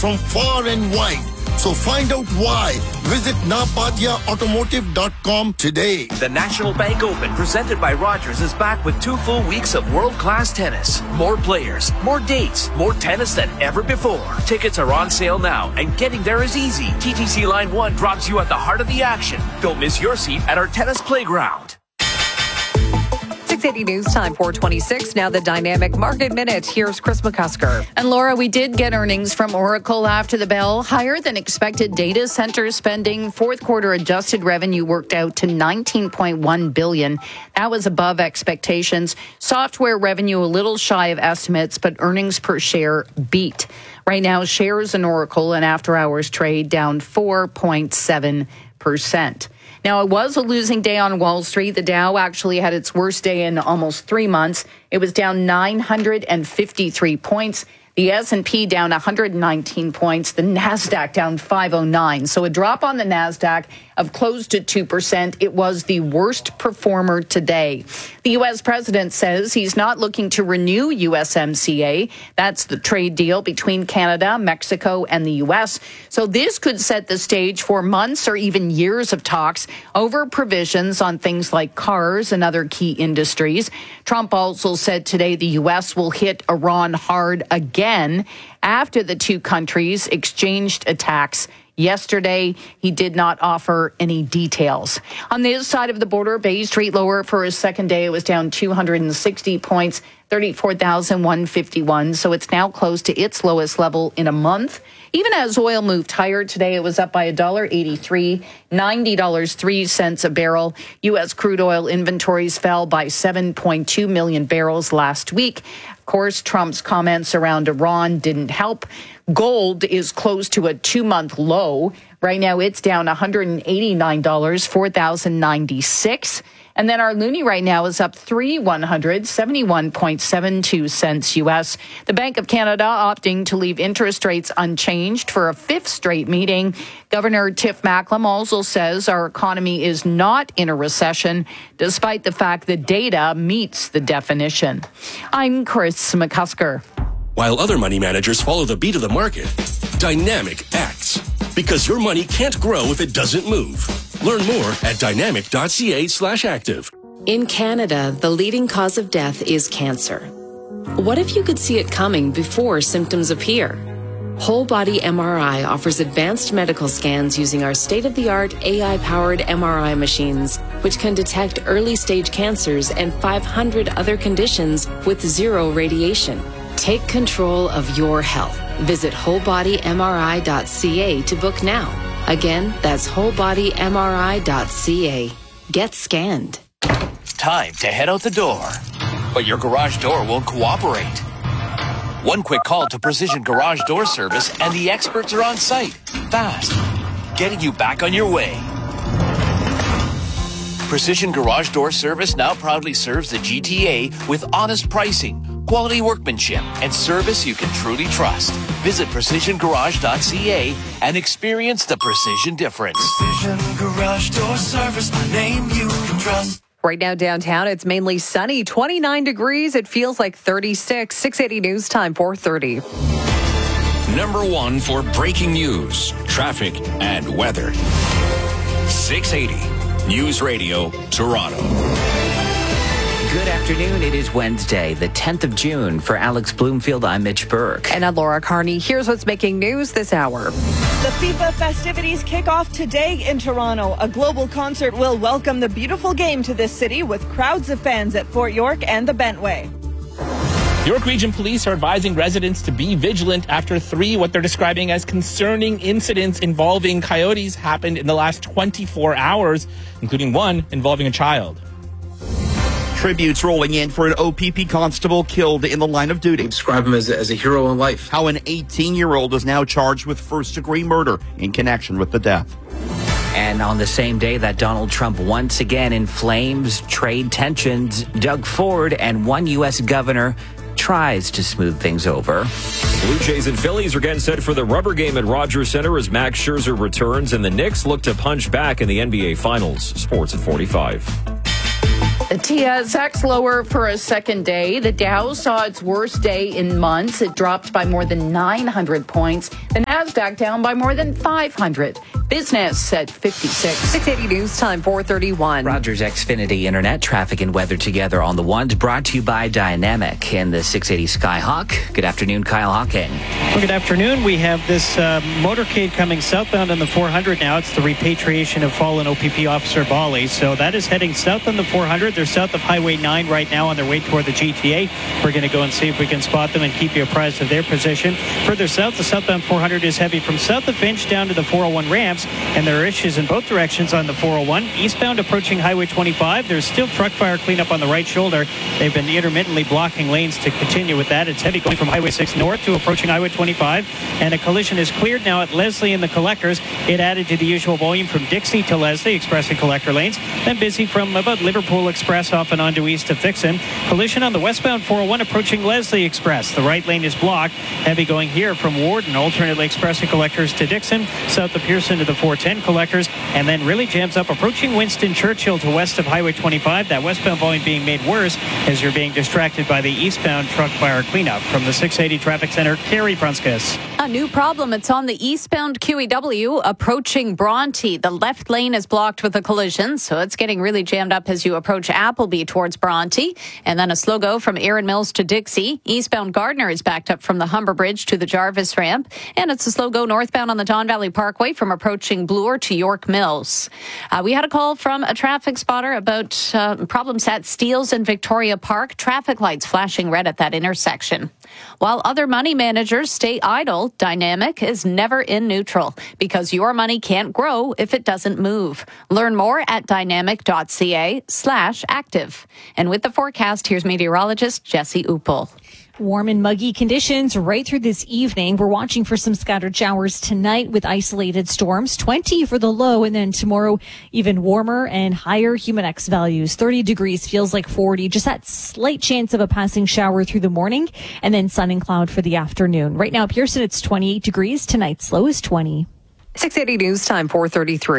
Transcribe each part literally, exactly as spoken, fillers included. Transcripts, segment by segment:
from far and wide. So find out why. Visit napadia automotive dot com today. The National Bank Open, presented by Rogers, is back with two full weeks of world-class tennis. More players, more dates, more tennis than ever before. Tickets are on sale now, and getting there is easy. T T C Line one drops you at the heart of the action. Don't miss your seat at our tennis playground. six eighty News Time, four twenty-six. Now the Dynamic Market Minute. Here's Chris McCusker. And Laura, we did get earnings from Oracle after the bell. Higher than expected data center spending. Fourth quarter adjusted revenue worked out to nineteen point one billion dollars. That was above expectations. Software revenue a little shy of estimates, but earnings per share beat. Right now, shares in Oracle and after hours trade down four point seven percent. Now, it was a losing day on Wall Street. The Dow actually had its worst day in almost three months. It was down nine hundred fifty-three points. The S and P down one hundred nineteen points. The NASDAQ down five oh nine. So a drop on the NASDAQ of close to two percent. It was the worst performer today. The U S president says he's not looking to renew U S M C A. That's the trade deal between Canada, Mexico, and the U S. So this could set the stage for months or even years of talks over provisions on things like cars and other key industries. Trump also said today the U S will hit Iran hard again after the two countries exchanged attacks yesterday. He did not offer any details. On this side of the border, Bay Street lower for a second day. It was down two hundred sixty points, thirty-four thousand one hundred fifty-one. So it's now close to its lowest level in a month. Even as oil moved higher today, it was up by one dollar eighty-three, ninety dollars and three cents a barrel. U S crude oil inventories fell by seven point two million barrels last week. Of course, Trump's comments around Iran didn't help. Gold is close to a two-month low. Right now, it's down one hundred eighty-nine dollars, four thousand ninety-six. And then our loonie right now is up three one hundred, seventy-one point seven two cents U S. The Bank of Canada opting to leave interest rates unchanged for a fifth straight meeting. Governor Tiff Macklem also says our economy is not in a recession, despite the fact the data meets the definition. I'm Chris McCusker. While other money managers follow the beat of the market, Dynamic acts. Because your money can't grow if it doesn't move. Learn more at dynamic.ca slash active. In Canada, the leading cause of death is cancer. What if you could see it coming before symptoms appear? Whole Body M R I offers advanced medical scans using our state-of-the-art A I-powered M R I machines, which can detect early-stage cancers and five hundred other conditions with zero radiation. Take control of your health. Visit whole body M R I dot C A to book now. Again, that's whole body M R I dot C A. Get scanned. Time to head out the door. But your garage door won't cooperate. One quick call to Precision Garage Door Service and the experts are on site. Fast. Getting you back on your way. Precision Garage Door Service now proudly serves the G T A with honest pricing, quality workmanship, and service you can truly trust. Visit precision garage dot C A and experience the precision difference. Precision Garage Door Service, the name you can trust. Right now downtown, it's mainly sunny, twenty-nine degrees. It feels like thirty-six. six eighty News Time, four thirty. Number one for breaking news, traffic, and weather. six eighty News Radio, Toronto. Good afternoon. It is Wednesday, the tenth of June. For Alex Bloomfield, I'm Mitch Burke. And I'm Laura Carney. Here's what's making news this hour. The FIFA festivities kick off today in Toronto. A global concert will welcome the beautiful game to this city with crowds of fans at Fort York and the Bentway. York Region Police are advising residents to be vigilant after three what they're describing as concerning incidents involving coyotes happened in the last twenty-four hours, including one involving a child. Tributes rolling in for an O P P constable killed in the line of duty. Describe him as a, as a hero in life. How an eighteen-year-old is now charged with first-degree murder in connection with the death. And on the same day that Donald Trump once again inflames trade tensions, Doug Ford and one U S governor tries to smooth things over. Blue Jays and Phillies are getting set for the rubber game at Rogers Center as Max Scherzer returns, and the Knicks look to punch back in the N B A Finals. Sports at forty-five. The T S X lower for a second day. The Dow saw its worst day in months. It dropped by more than nine hundred points. The Nasdaq NASDAQ down by more than five hundred. Business at fifty-six. six eighty News Time, four thirty-one. Rogers Xfinity Internet traffic and weather together on the ones, brought to you by Dynamic and the six eighty Skyhawk. Good afternoon, Kyle Hawking. Well, good afternoon. We have this uh, motorcade coming southbound on the four hundred now. It's the repatriation of fallen O P P officer Bali. So that is heading south on the four hundred. They're south of Highway nine right now on their way toward the G T A. We're going to go and see if we can spot them and keep you apprised of their position. Further south, the southbound four hundred is heavy from south of Finch down to the four oh one ramps. And there are issues in both directions on the four oh one. Eastbound approaching Highway twenty-five. There's still truck fire cleanup on the right shoulder. They've been intermittently blocking lanes to continue with that. It's heavy going from Highway six north to approaching Highway twenty-five. And a collision is cleared now at Leslie and the collectors. It added to the usual volume from Dixie to Leslie, Express and collector lanes. Then busy from about Liverpool Express off and on to east of Fixon. Collision on the westbound four oh one approaching Leslie Express. The right lane is blocked. Heavy going here from Warden, alternately Express and collectors to Dixon, south of Pearson to the four ten collectors, and then really jams up approaching Winston Churchill to west of Highway twenty-five. That westbound volume being made worse as you're being distracted by the eastbound truck fire cleanup. From the six eighty Traffic Center, Carrie Prunskis. A new problem. It's on the eastbound Q E W approaching Bronte. The left lane is blocked with a collision, so it's getting really jammed up as you approach Appleby towards Bronte. And then a slow go from Erin Mills to Dixie. Eastbound Gardner is backed up from the Humber Bridge to the Jarvis ramp. And it's a slow go northbound on the Don Valley Parkway from approaching Bloor to York Mills. Uh, we had a call from a traffic spotter about uh, problems at Steeles and Victoria Park. Traffic lights flashing red at that intersection. While other money managers stay idle, Dynamic is never in neutral because your money can't grow if it doesn't move. Learn more at dynamic.ca slash active. And with the forecast, here's meteorologist Jesse Uppel. Warm and muggy conditions right through this evening. We're watching for some scattered showers tonight with isolated storms. twenty for the low, and then tomorrow even warmer and higher Humidex values. thirty degrees feels like forty. Just that slight chance of a passing shower through the morning, and then sun and cloud for the afternoon. Right now, Pearson, it's twenty-eight degrees. Tonight's low is twenty. six eighty News Time, four thirty-three.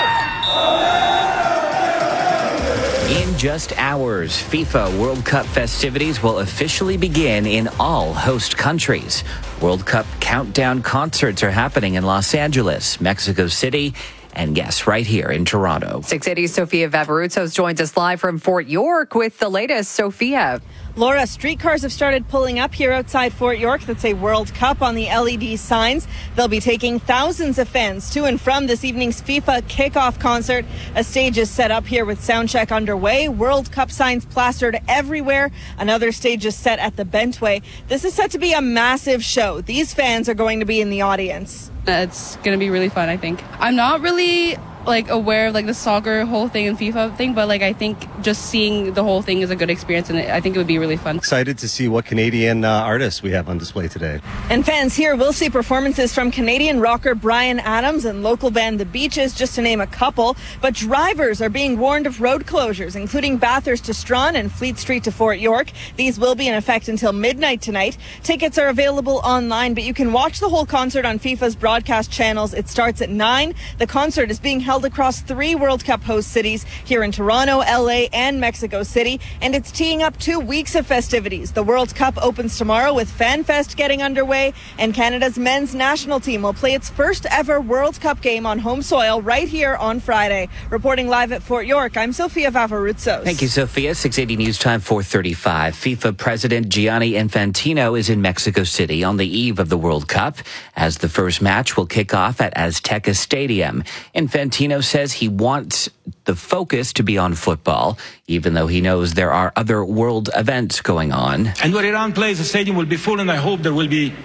In just hours, FIFA World Cup festivities will officially begin in all host countries. World Cup countdown concerts are happening in Los Angeles, Mexico City, and yes, right here in Toronto. six eighty Sophia Vavaruzos joins us live from Fort York with the latest. Sophia. Laura, streetcars have started pulling up here outside Fort York that say World Cup on the L E D signs. They'll be taking thousands of fans to and from this evening's FIFA kickoff concert. A stage is set up here with sound check underway. World Cup signs plastered everywhere. Another stage is set at the Bentway. This is set to be a massive show. These fans are going to be in the audience. It's going to be really fun, I think. I'm not really like aware of like the soccer whole thing and FIFA thing, but like I think just seeing the whole thing is a good experience, and I think it would be really fun. Excited to see what Canadian uh, artists we have on display today. And fans here will see performances from Canadian rocker Bryan Adams and local band The Beaches, just to name a couple. But drivers are being warned of road closures, including Bathurst to Strawn and Fleet Street to Fort York. These will be in effect until midnight tonight. Tickets are available online, but you can watch the whole concert on FIFA's broadcast channels. It starts at nine. The concert is being held across three World Cup host cities here in Toronto, L A, and Mexico City, and it's teeing up two weeks of festivities. The World Cup opens tomorrow with FanFest getting underway, and Canada's men's national team will play its first ever World Cup game on home soil right here on Friday. Reporting live at Fort York, I'm Sophia Vavaruzos. Thank you, Sophia. six eighty News Time, four thirty-five. FIFA President Gianni Infantino is in Mexico City on the eve of the World Cup, as the first match will kick off at Azteca Stadium. Infantino says he wants the focus to be on football, even though he knows there are other world events going on. And when Iran plays, the stadium will be full, and I hope there will be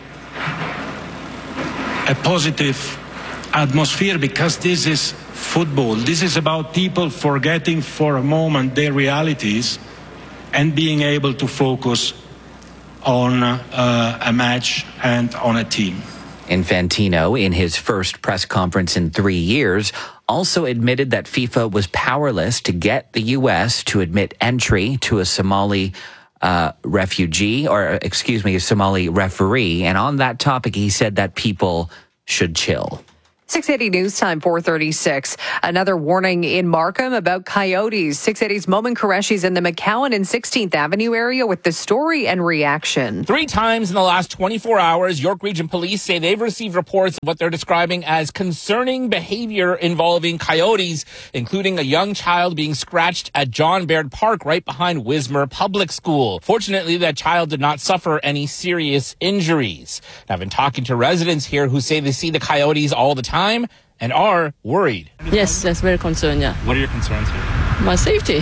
a positive atmosphere, because this is football. This is about people forgetting for a moment their realities and being able to focus on uh, a match and on a team. Infantino, in his first press conference in three years, also admitted that FIFA was powerless to get the U S to admit entry to a Somali uh, refugee, or excuse me, a Somali referee. And on that topic, he said that people should chill. six eighty News Time, four thirty-six. Another warning in Markham about coyotes. six eighty's Momin Qureshi's in the McCowan and sixteenth Avenue area with the story and reaction. Three times in the last twenty-four hours, York Region Police say they've received reports of what they're describing as concerning behavior involving coyotes, including a young child being scratched at John Baird Park right behind Wismar Public School. Fortunately, that child did not suffer any serious injuries. I've been talking to residents here who say they see the coyotes all the time and are worried. Yes, that's very concerned, yeah. What are your concerns here? My safety.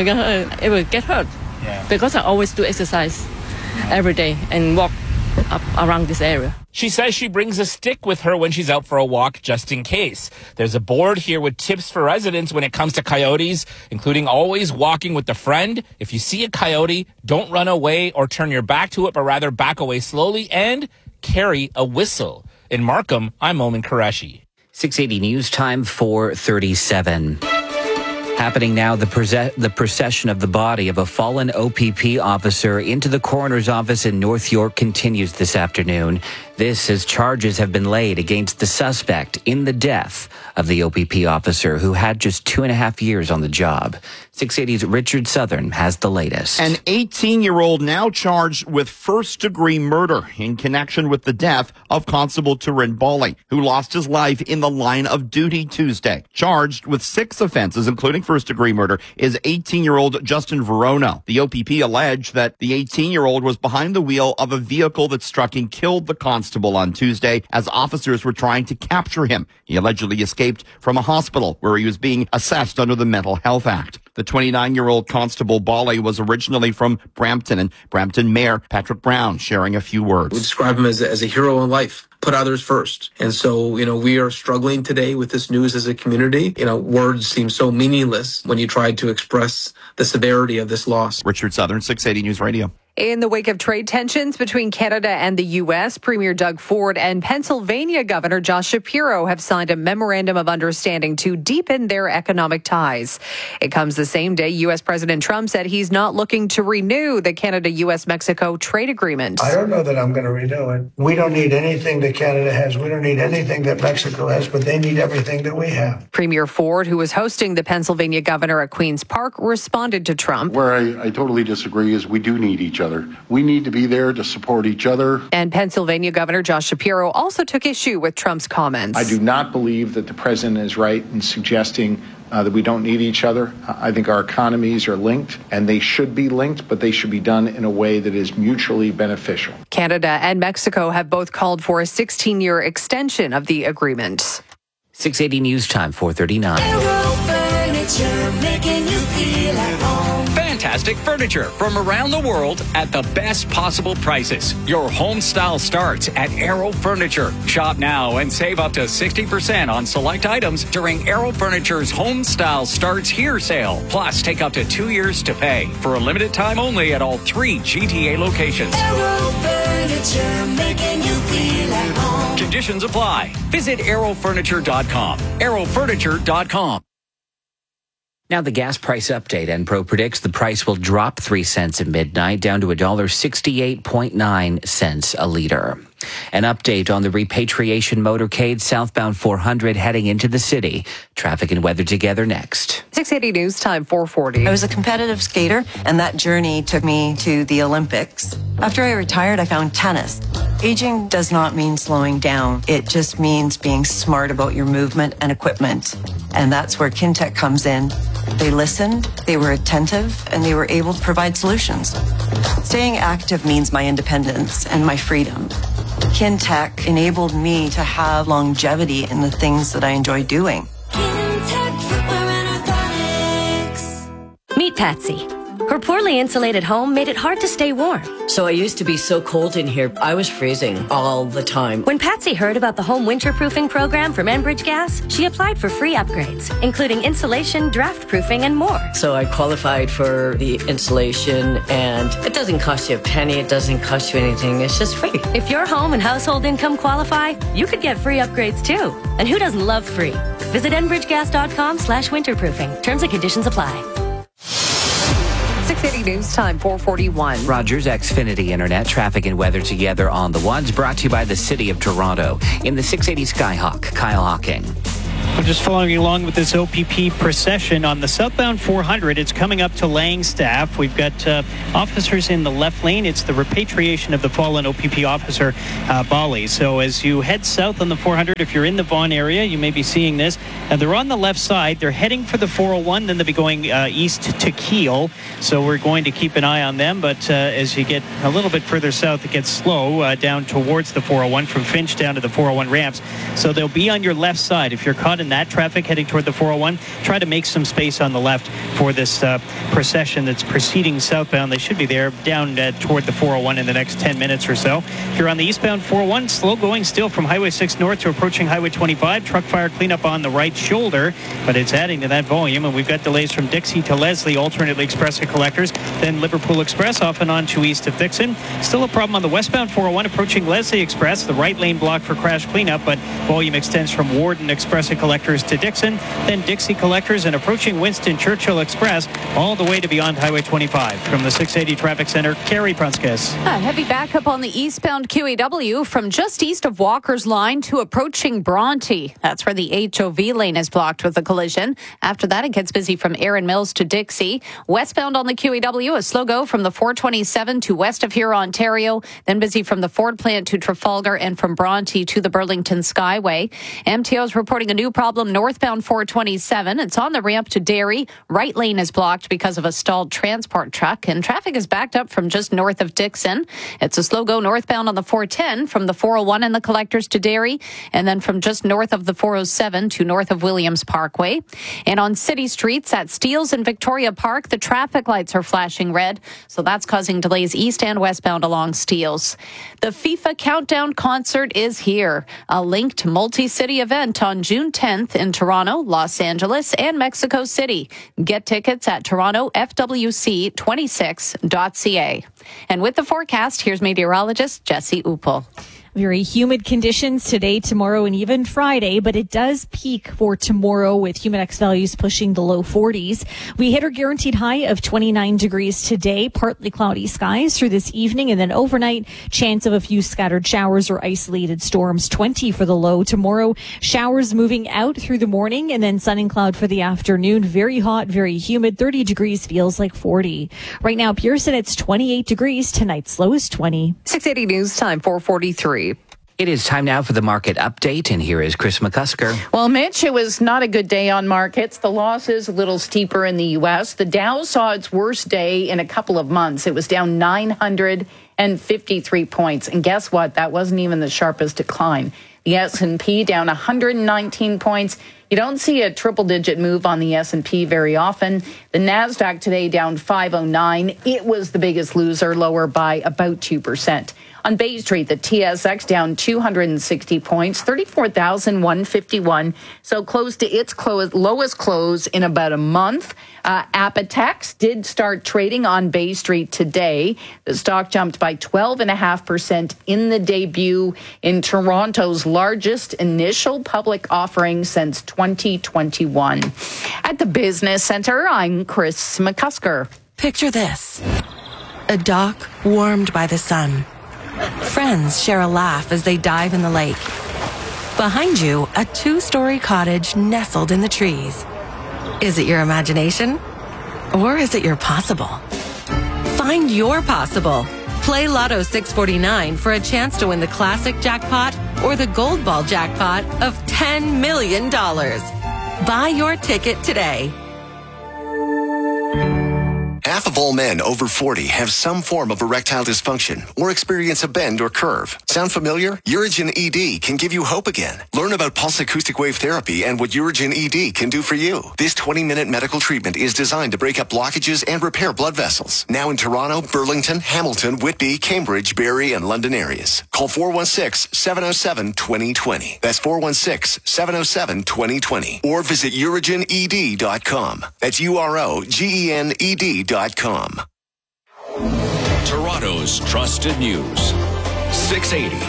It will get hurt. Yeah. Because I always do exercise every day and walk up around this area. She says she brings a stick with her when she's out for a walk just in case. There's a board here with tips for residents when it comes to coyotes, including always walking with a friend. If you see a coyote, don't run away or turn your back to it, but rather back away slowly and carry a whistle. In Markham, I'm Momin Qureshi. six eighty News Time, four thirty-seven. Happening now, the, prese- the procession of the body of a fallen O P P officer into the coroner's office in North York continues this afternoon. This as charges have been laid against the suspect in the death of the O P P officer who had just two and a half years on the job. six eighty's Richard Southern has the latest. An eighteen-year-old now charged with first-degree murder in connection with the death of Constable Turin Bali, who lost his life in the line of duty Tuesday. Charged with six offenses, including first-degree murder, is eighteen-year-old Justin Verono. The O P P alleged that the eighteen-year-old was behind the wheel of a vehicle that struck and killed the constable on Tuesday as officers were trying to capture him. He allegedly escaped from a hospital where he was being assessed under the Mental Health Act. The twenty-nine-year-old Constable Bali was originally from Brampton, and Brampton Mayor Patrick Brown sharing a few words. We describe him as a, as a hero in life. Put others first. And so, you know, we are struggling today with this news as a community. You know, words seem so meaningless when you try to express the severity of this loss. Richard Southern, six eighty News Radio. In the wake of trade tensions between Canada and the U S, Premier Doug Ford and Pennsylvania Governor Josh Shapiro have signed a memorandum of understanding to deepen their economic ties. It comes the same day U S President Trump said he's not looking to renew the Canada-U S Mexico trade agreement. I don't know that I'm going to renew it. We don't need anything that Canada has. We don't need anything that Mexico has, but they need everything that we have. Premier Ford, who was hosting the Pennsylvania governor at Queen's Park, responded to Trump. Where I, I totally disagree is we do need each other. We need to be there to support each other. And Pennsylvania Governor Josh Shapiro also took issue with Trump's comments. I do not believe that the president is right in suggesting uh, that we don't need each other. I think our economies are linked, and they should be linked, but they should be done in a way that is mutually beneficial. Canada and Mexico have both called for a sixteen-year extension of the agreement. six eighty News Time, four thirty-nine. Furniture, making you feel at home. Fantastic furniture from around the world at the best possible prices. Your home style starts at Aero Furniture. Shop now and save up to sixty percent on select items during Aero Furniture's Home Style Starts Here sale. Plus, take up to two years to pay for a limited time only at all three G T A locations. Aero Furniture, making you feel at home. Conditions apply. Visit aero furniture dot com. aero furniture dot com. Now the gas price update. Enpro predicts the price will drop three cents at midnight down to one dollar sixty-eight point nine cents a liter. An update on the repatriation motorcade southbound four hundred heading into the city. Traffic and weather together next. six eighty News Time, four forty. I was a competitive skater, and that journey took me to the Olympics. After I retired, I found tennis. Aging does not mean slowing down. It just means being smart about your movement and equipment. And that's where Kintec comes in. They listened, they were attentive, and they were able to provide solutions. Staying active means my independence and my freedom. Kintec enabled me to have longevity in the things that I enjoy doing. Meet Patsy. Her poorly insulated home made it hard to stay warm. So I used to be so cold in here, I was freezing all the time. When Patsy heard about the home winterproofing program from Enbridge Gas, she applied for free upgrades, including insulation, draft proofing, and more. So I qualified for the insulation, and it doesn't cost you a penny, it doesn't cost you anything, it's just free. If your home and household income qualify, you could get free upgrades too. And who doesn't love free? Visit enbridgegas dot com slash winterproofing. Terms and conditions apply. six six eighty News Time, four forty-one. Rogers Xfinity Internet traffic and weather together on the ones, brought to you by the City of Toronto. In the six eighty Skyhawk, Kyle Hawking. We're just following along with this O P P procession on the southbound four hundred. It's coming up to Langstaff. We've got uh, officers in the left lane. It's the repatriation of the fallen O P P officer, uh, Bali. So as you head south on the four hundred, if you're in the Vaughan area, you may be seeing this. Uh, they're on the left side. They're heading for the four oh one. Then they'll be going uh, east to Kiel. So we're going to keep an eye on them. But uh, as you get a little bit further south, it gets slow uh, down towards the four oh one, from Finch down to the four oh one ramps. So they'll be on your left side. If you're caught in that traffic heading toward the four oh one, try to make some space on the left for this uh, procession that's proceeding southbound. They should be there down uh, toward the four oh one in the next ten minutes or so. If you're on the eastbound four oh one, slow going still from Highway six north to approaching Highway twenty-five. Truck fire cleanup on the right shoulder, but it's adding to that volume. And we've got delays from Dixie to Leslie, alternately express and collectors, then Liverpool Express off and on to east to Fixon. Still a problem on the westbound four oh one approaching Leslie Express. The right lane blocked for crash cleanup, but volume extends from Warden Express and collectors to Dixon, then Dixie collectors and approaching Winston Churchill Express all the way to beyond Highway twenty-five. From the six eighty Traffic Center, Carrie Prunskis. A heavy backup on the eastbound Q E W from just east of Walker's Line to approaching Bronte. That's where the H O V lane is blocked with a collision. After that, it gets busy from Erin Mills to Dixie. Westbound on the Q E W, a slow go from the four twenty-seven to west of here, Ontario. Then busy from the Ford plant to Trafalgar and from Bronte to the Burlington Skyway. M T O is reporting a new problem northbound four twenty-seven. It's on the ramp to Derry. Right lane is blocked because of a stalled transport truck, and traffic is backed up from just north of Dixon. It's a slow go northbound on the four ten from the four oh one and the collectors to Derry, and then from just north of the four oh seven to north of Williams Parkway. And on city streets at Steeles and Victoria Park, the traffic lights are flashing red, so that's causing delays east and westbound along Steeles. The FIFA Countdown concert is here, a linked multi-city event on June tenth in Toronto, Los Angeles, and Mexico City. Get tickets at toronto f w c twenty-six dot c a. And with the forecast, here's meteorologist Jesse Upel. Very humid conditions today, tomorrow, and even Friday, but it does peak for tomorrow with Humidex values pushing the low forties. We hit our guaranteed high of twenty-nine degrees today, partly cloudy skies through this evening, and then overnight, chance of a few scattered showers or isolated storms, twenty for the low. Tomorrow, showers moving out through the morning, and then sun and cloud for the afternoon. Very hot, very humid, thirty degrees feels like forty. Right now, Pearson, it's twenty-eight degrees. Tonight's low is twenty. six eighty News Time, four forty-three. It is time now for the market update, and here is Chris McCusker. Well, Mitch, it was not a good day on markets. The losses a little steeper in the U S. The Dow saw its worst day in a couple of months. It was down nine hundred fifty-three points. And guess what? That wasn't even the sharpest decline. The S and P down one hundred nineteen points. You don't see a triple-digit move on the S and P very often. The NASDAQ today down five oh nine. It was the biggest loser, lower by about two percent. On Bay Street, the T S X down two hundred sixty points, thirty-four thousand one hundred fifty-one. So close to its close, lowest close in about a month. Uh, Apotex did start trading on Bay Street today. The stock jumped by twelve point five percent in the debut in Toronto's largest initial public offering since twenty twenty-one. At the Business Center, I'm Chris McCusker. Picture this. A dock warmed by the sun. Friends share a laugh as they dive in the lake. Behind you, a two-story cottage nestled in the trees. Is it your imagination? Or is it your possible? Find your possible. Play Lotto six forty-nine for a chance to win the classic jackpot or the gold ball jackpot of ten million dollars. Buy your ticket today. Half of all men over forty have some form of erectile dysfunction or experience a bend or curve. Sound familiar? Urigen E D can give you hope again. Learn about pulse acoustic wave therapy and what Urigen E D can do for you. This twenty-minute medical treatment is designed to break up blockages and repair blood vessels. Now in Toronto, Burlington, Hamilton, Whitby, Cambridge, Barrie, and London areas. Call four one six, seven oh seven, two oh two oh. That's four one six, seven oh seven, two oh two oh. Or visit urigen e d dot com. That's U R O G E N E D dot com. Toronto's trusted news. six eighty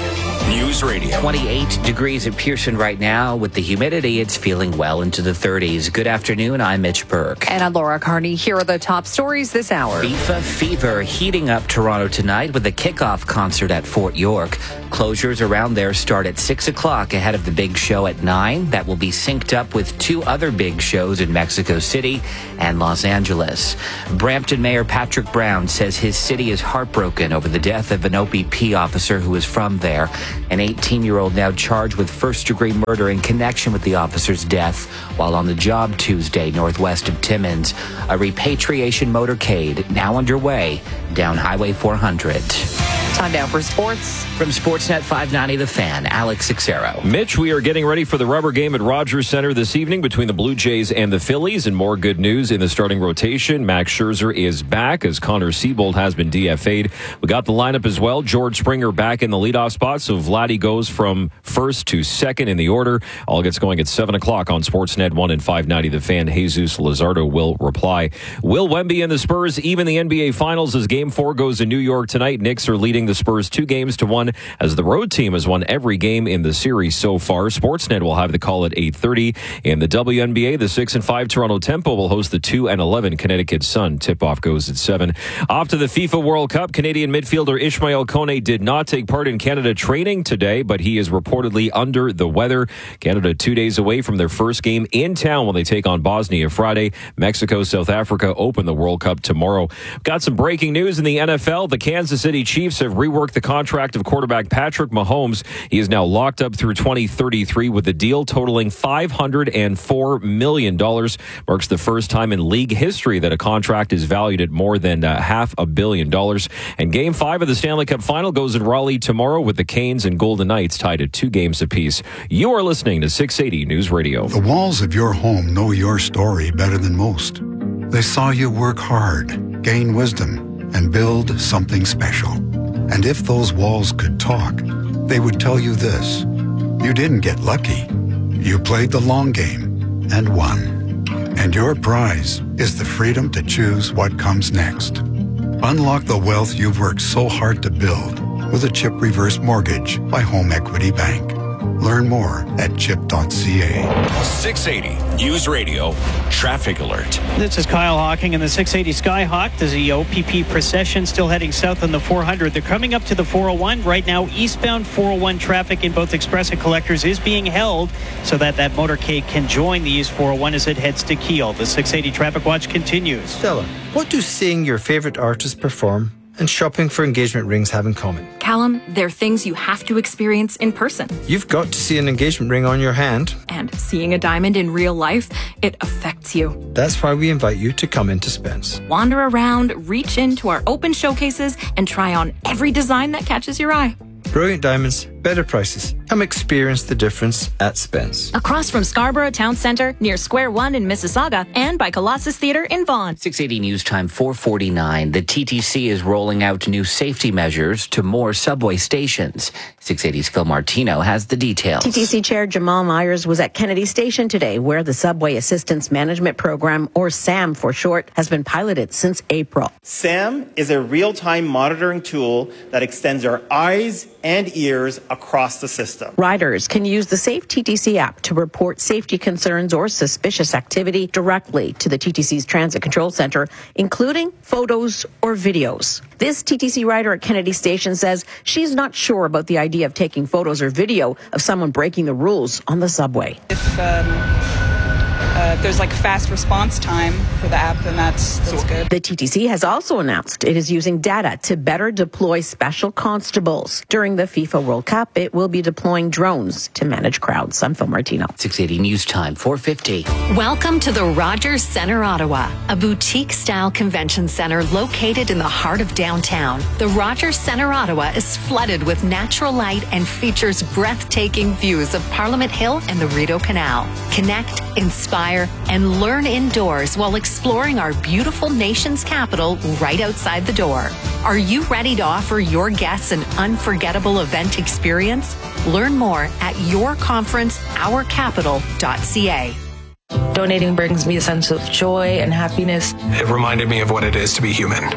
News Radio. twenty-eight degrees at Pearson right now. With the humidity, it's feeling well into the thirties. Good afternoon. I'm Mitch Burke. And I'm Laura Carney. Here are the top stories this hour. FIFA fever heating up Toronto tonight with a kickoff concert at Fort York. Closures around there start at six o'clock ahead of the big show at nine. That will be synced up with two other big shows in Mexico City and Los Angeles. Brampton Mayor Patrick Brown says his city is heartbroken over the death of an O P P officer who is from there. An eighteen-year-old now charged with first-degree murder in connection with the officer's death while on the job Tuesday northwest of Timmins. A repatriation motorcade now underway down Highway four hundred. Time now for sports. From Sportsnet five ninety The Fan, Alex Sixero. Mitch, we are getting ready for the rubber game at Rogers Center this evening between the Blue Jays and the Phillies. And more good news in the starting rotation. Max Scherzer is back as Connor Siebold has been D F A'd. We got the lineup as well. George Springer back in the leadoff spot. So Vladdy goes from first to second in the order. All gets going at seven o'clock on Sportsnet one and five ninety The Fan. Jesus Luzardo will reply. Will Wemby and the Spurs even the N B A Finals as Game four goes in New York tonight. Knicks are leading the Spurs two games to one as the road team has won every game in the series so far. Sportsnet will have the call at eight thirty. In the W N B A, the six and five Toronto Tempo will host the two and eleven Connecticut Sun. Tip-off goes at seven. Off to the FIFA World Cup. Canadian midfielder Ishmael Kone did not take part in Canada training today, but he is reportedly under the weather. Canada two days away from their first game in town when they take on Bosnia Friday. Mexico, South Africa open the World Cup tomorrow. Got some breaking news in the N F L. The Kansas City Chiefs have reworked the contract of quarterback Patrick Mahomes. He is now locked up through twenty thirty-three with a deal totaling five hundred four million dollars. Marks the first time in league history that a contract is valued at more than uh, half a billion dollars. And game five of the Stanley Cup final goes in Raleigh tomorrow with the Canes and Golden Knights tied at two games apiece. You are listening to six eighty News Radio. The walls of your home know your story better than most. They saw you work hard, gain wisdom, and build something special. And if those walls could talk, they would tell you this. You didn't get lucky. You played the long game and won. And your prize is the freedom to choose what comes next. Unlock the wealth you've worked so hard to build with a CHIP reverse mortgage by Home Equity Bank. Learn more at chip dot c a. six eighty News Radio Traffic Alert. This is Kyle Hawking in the six eighty Skyhawk. There's the O P P procession still heading south on the four hundred. They're coming up to the four oh one. Right now, eastbound four oh one traffic in both express and collectors is being held so that that motorcade can join the East four oh one as it heads to Kiel. The six eighty Traffic Watch continues. Stella, what do seeing your favorite artist perform and shopping for engagement rings have in common? Callum, they're things you have to experience in person. You've got to see an engagement ring on your hand. And seeing a diamond in real life, it affects you. That's why we invite you to come into Spence. Wander around, reach into our open showcases, and try on every design that catches your eye. Brilliant diamonds, better prices. Come experience the difference at Spence. Across from Scarborough Town Centre, near Square One in Mississauga, and by Colossus Theatre in Vaughan. six eighty News Time, four forty-nine. The T T C is rolling out new safety measures to more subway stations. six eighty's Phil Martino has the details. T T C Chair Jamal Myers was at Kennedy Station today, where the Subway Assistance Management Program, or SAM for short, has been piloted since April. SAM is a real-time monitoring tool that extends our eyes and ears across the system. Riders can use the Safe T T C app to report safety concerns or suspicious activity directly to the T T C's Transit Control Center, including photos or videos. This T T C rider at Kennedy Station says she's not sure about the idea of taking photos or video of someone breaking the rules on the subway. If um Uh, there's like fast response time for the app, then that's, that's good. The T T C has also announced it is using data to better deploy special constables. During the FIFA World Cup, it will be deploying drones to manage crowds. I'm Phil Martino. six eighty News Time, four fifty. Welcome to the Rogers Centre Ottawa, a boutique-style convention center located in the heart of downtown. The Rogers Centre Ottawa is flooded with natural light and features breathtaking views of Parliament Hill and the Rideau Canal. Connect, inspire, and learn indoors while exploring our beautiful nation's capital right outside the door. Are you ready to offer your guests an unforgettable event experience? Learn more at your conference our capital dot c a. Donating brings me a sense of joy and happiness. It reminded me of what it is to be human.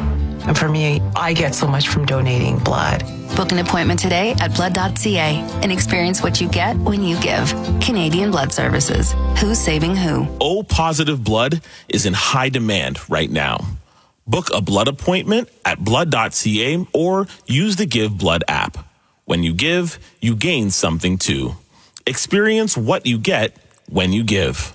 And for me, I get so much from donating blood. Book an appointment today at blood dot c a and experience what you get when you give. Canadian Blood Services. Who's saving who? O positive blood is in high demand right now. Book a blood appointment at blood dot c a or use the Give Blood app. When you give, you gain something too. Experience what you get when you give.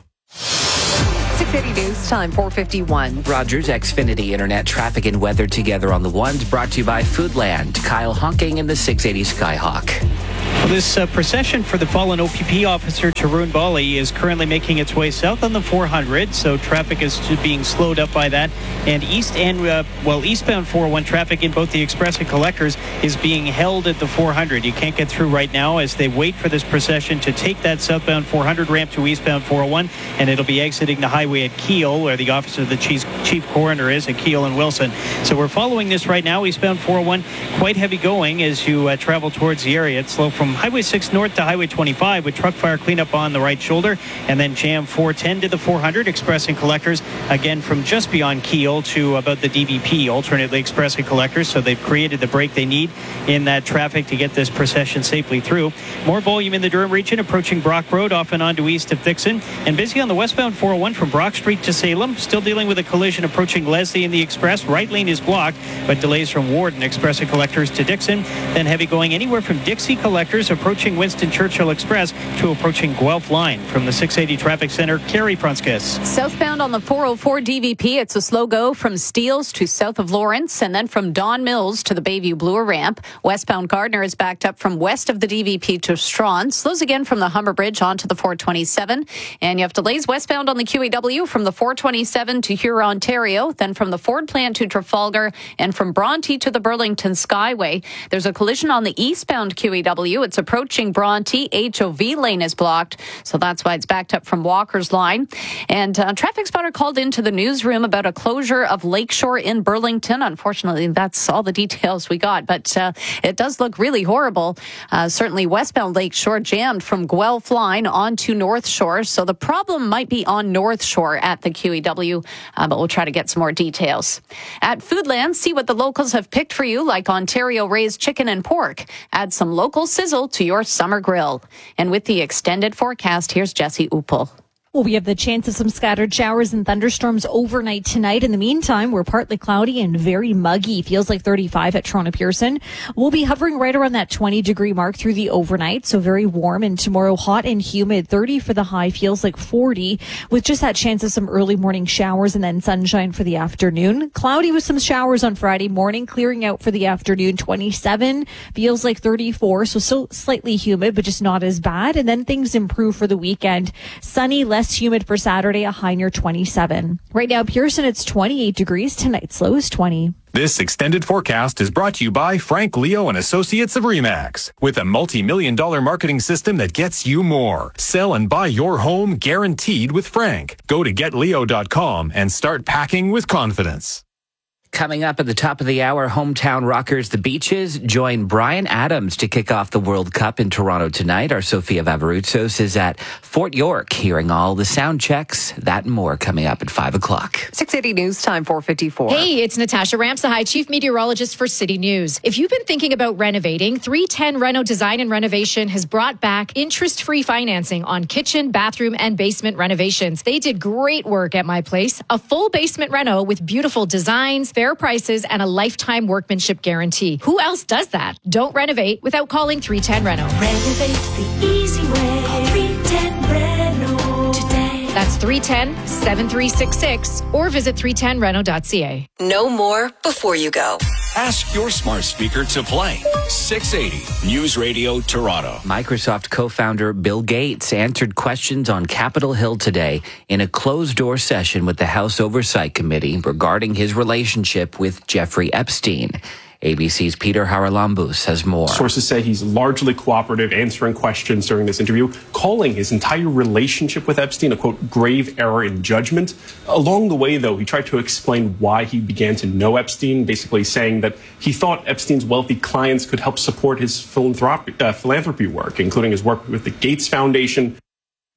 six eighty News Time, four fifty-one. Rogers Xfinity Internet traffic and weather together on the ones, brought to you by Foodland. Kyle Honking in the six eighty Skyhawk. Well, this uh, procession for the fallen O P P officer Tarun Bali is currently making its way south on the four hundred, so traffic is being slowed up by that. And east and uh, well, eastbound four oh one traffic in both the Express and Collectors is being held at the four hundred. You can't get through right now as they wait for this procession to take that southbound four hundred ramp to eastbound four oh one, and it'll be exiting the highway at Kiel, where the office of the chief, chief coroner is at Kiel and Wilson. So we're following this right now, eastbound four oh one, quite heavy going as you uh, travel towards the area. It's slow from Highway six north to Highway twenty-five with truck fire cleanup on the right shoulder, and then jam four ten to the four hundred, Express and Collectors, again from just beyond Kiel to about the D V P, alternately Express and Collectors. So they've created the break they need in that traffic to get this procession safely through. More volume in the Durham region, approaching Brock Road off and on to east of Dixon, and busy on the westbound four oh one from Brock Street to Salem. Still dealing with a collision approaching Leslie in the Express. Right lane is blocked, but delays from Warden, Express and Collectors to Dixon. Then heavy going anywhere from Dixie Collectors approaching Winston Churchill Express to approaching Guelph Line. From the six eighty Traffic Center, Carrie Prunskis. Southbound on the four oh four D V P, it's a slow go from Steeles to south of Lawrence, and then from Don Mills to the Bayview Bloor ramp. Westbound Gardner is backed up from west of the D V P to Strawn. Slows again from the Humber Bridge onto the four twenty-seven. And you have delays westbound on the Q E W from the four twenty-seven to Huron, Ontario, then from the Ford plant to Trafalgar, and from Bronte to the Burlington Skyway. There's a collision on the eastbound Q E W. It's approaching Bronte. H O V lane is blocked, so that's why it's backed up from Walker's line. And uh, traffic spotter called into the newsroom about a closure of Lakeshore in Burlington. Unfortunately, that's all the details we got, but uh, it does look really horrible. Uh, certainly westbound Lakeshore jammed from Guelph line onto North Shore, so the problem might be on North Shore at the Q E W, uh, but we'll try to get some more details. At Foodland, see what the locals have picked for you, like Ontario raised chicken and pork. Add some local sizzle to your summer grill. And with the extended forecast, here's Jesse Uppel. Well, we have the chance of some scattered showers and thunderstorms overnight tonight. In the meantime, we're partly cloudy and very muggy. Feels like thirty-five at Toronto Pearson. We'll be hovering right around that twenty degree mark through the overnight. So very warm, and tomorrow hot and humid. thirty for the high, feels like forty, with just that chance of some early morning showers and then sunshine for the afternoon. Cloudy with some showers on Friday morning, clearing out for the afternoon. twenty-seven feels like thirty-four. So still slightly humid, but just not as bad. And then things improve for the weekend. Sunny, less humid for Saturday, a high near twenty-seven. Right now, Pearson, it's twenty-eight degrees. Tonight's low is twenty. This extended forecast is brought to you by Frank Leo and Associates of RE/MAX. With a multi-million dollar marketing system that gets you more. Sell and buy your home guaranteed with Frank. Go to get leo dot com and start packing with confidence. Coming up at the top of the hour, hometown rockers The Beaches join Bryan Adams to kick off the World Cup in Toronto tonight. Our Sophia Vavarutsos is at Fort York, hearing all the sound checks. That and more coming up at five o'clock. six eighty News Time, four fifty-four. Hey, it's Natasha Ramsahai, Chief Meteorologist for City News. If you've been thinking about renovating, three ten Reno Design and Renovation has brought back interest-free financing on kitchen, bathroom, and basement renovations. They did great work at my place. A full basement reno with beautiful designs, fair prices, and a lifetime workmanship guarantee. Who else does that? Don't renovate without calling three ten Reno. Renovate the easy way. Call three ten Reno today. That's three one zero, seven three six six or visit three ten reno dot c a. Know more before you go. Ask your smart speaker to play six eighty News Radio Toronto. Microsoft co-founder Bill Gates answered questions on Capitol Hill today in a closed-door session with the House Oversight Committee regarding his relationship with Jeffrey Epstein. A B C's Peter Haralambous has more. Sources say he's largely cooperative, answering questions during this interview, calling his entire relationship with Epstein a, quote, grave error in judgment. Along the way, though, he tried to explain why he began to know Epstein, basically saying that he thought Epstein's wealthy clients could help support his philanthropy, uh, philanthropy work, including his work with the Gates Foundation.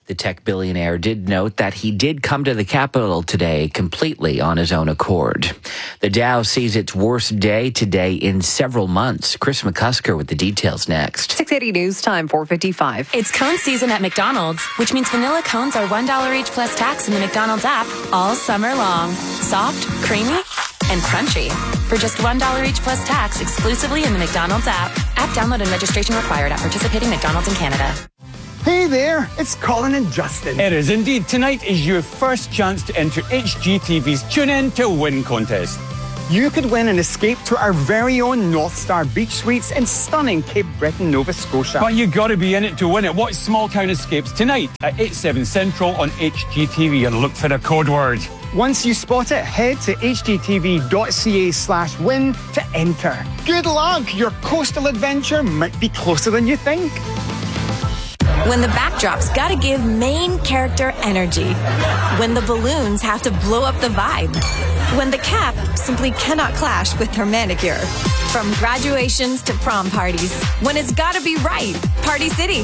The tech billionaire did note that he did come to the Capitol today completely on his own accord. The Dow sees its worst day today in several months. Chris McCusker with the details next. six eighty News Time, four fifty-five. It's cone season at McDonald's, which means vanilla cones are one dollar each plus tax in the McDonald's app all summer long. Soft, creamy, and crunchy. For just one dollar each plus tax exclusively in the McDonald's app. App download and registration required at participating McDonald's in Canada. Hey there, it's Colin and Justin. It is indeed. Tonight is your first chance to enter H G T V's Tune In to Win contest. You could win an escape to our very own North Star Beach Suites in stunning Cape Breton, Nova Scotia. But you got to be in it to win it. Watch Small Town Escapes tonight at eight, seven Central on H G T V and look for the code word. Once you spot it, head to hgtv.ca slash win to enter. Good luck! Your coastal adventure might be closer than you think. When the backdrop's gotta give main character energy. When the balloons have to blow up the vibe. When the cap simply cannot clash with her manicure. From graduations to prom parties. When it's gotta be right. Party City.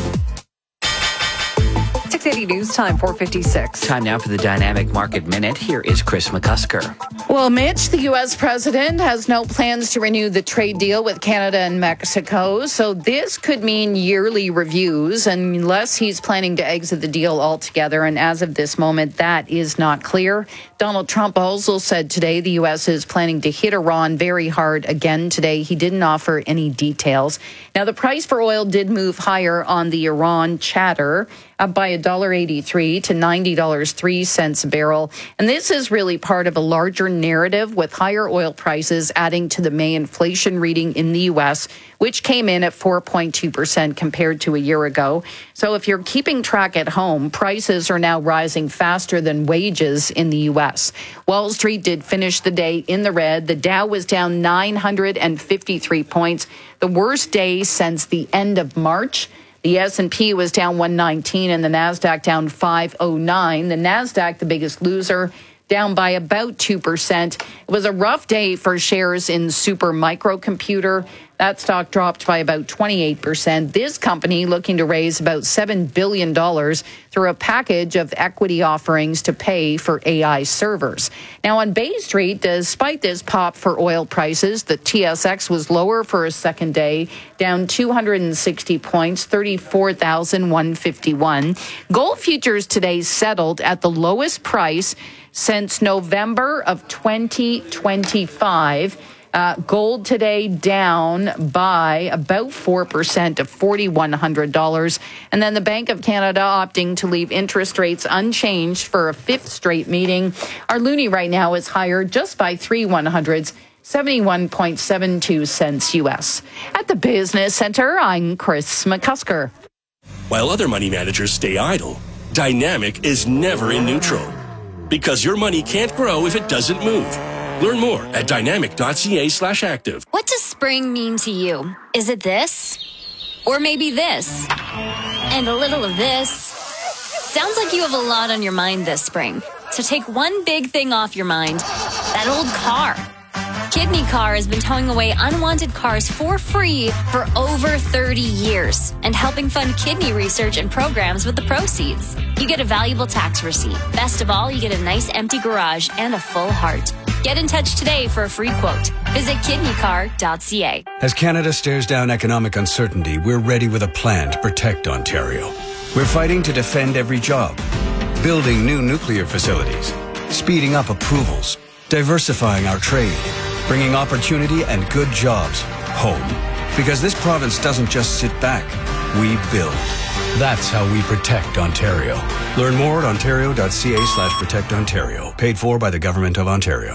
six eighty News Time, four fifty-six. Time now for the Dynamic Market Minute. Here is Chris McCusker. Well, Mitch, the U S president, has no plans to renew the trade deal with Canada and Mexico. So this could mean yearly reviews unless he's planning to exit the deal altogether. And as of this moment, that is not clear. Donald Trump also said today the U S is planning to hit Iran very hard again today. He didn't offer any details. Now, the price for oil did move higher on the Iran chatter, up by one dollar eighty-three to ninety dollars and three cents a barrel. And this is really part of a larger narrative with higher oil prices adding to the May inflation reading in the U S, which came in at four point two percent compared to a year ago. So if you're keeping track at home, prices are now rising faster than wages in the U S. Wall Street did finish the day in the red. The Dow was down nine hundred fifty-three points, the worst day since the end of March. The S and P was down one nineteen and the NASDAQ down five oh nine. The NASDAQ, the biggest loser, down by about two percent. It was a rough day for shares in Super Microcomputer. That stock dropped by about twenty-eight percent. This company looking to raise about seven billion dollars through a package of equity offerings to pay for A I servers. Now, on Bay Street, despite this pop for oil prices, the T S X was lower for a second day, down two hundred sixty points, thirty-four thousand one hundred fifty-one. Gold futures today settled at the lowest price since November of twenty twenty-five. Uh, gold today down by about four percent to four thousand one hundred dollars. And then the Bank of Canada opting to leave interest rates unchanged for a fifth straight meeting. Our loonie right now is higher just by three one hundredths, seventy-one point seven two cents U S. At the Business Center, I'm Chris McCusker. While other money managers stay idle, Dynamic is never in neutral. Because your money can't grow if it doesn't move. Learn more at dynamic.ca slash active. What does spring mean to you? Is it this? Or maybe this? And a little of this? Sounds like you have a lot on your mind this spring. So take one big thing off your mind. That old car. Kidney Car has been towing away unwanted cars for free for over thirty years and helping fund kidney research and programs with the proceeds. You get a valuable tax receipt. Best of all, you get a nice empty garage and a full heart. Get in touch today for a free quote. Visit kidney car dot c a. As Canada stares down economic uncertainty, we're ready with a plan to protect Ontario. We're fighting to defend every job, building new nuclear facilities, speeding up approvals, diversifying our trade, bringing opportunity and good jobs home. Because this province doesn't just sit back, we build. That's how we protect Ontario. Learn more at ontario.ca slash protect Ontario. Paid for by the Government of Ontario.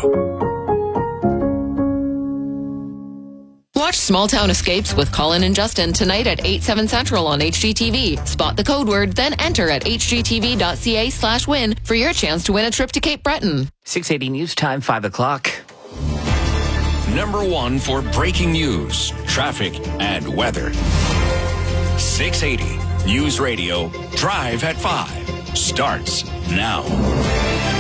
Watch Small Town Escapes with Colin and Justin tonight at eight, seven Central on H G T V. Spot the code word, then enter at hgtv.ca slash win for your chance to win a trip to Cape Breton. six eighty News Time, five o'clock. Number one for breaking news, traffic, and weather. six eighty News Radio, Drive at five, starts now.